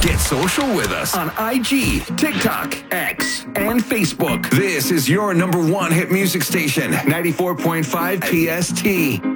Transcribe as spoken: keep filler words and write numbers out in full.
Get social with us on I G, TikTok, X, and Facebook. This is your number one hit music station, ninety-four point five P S T.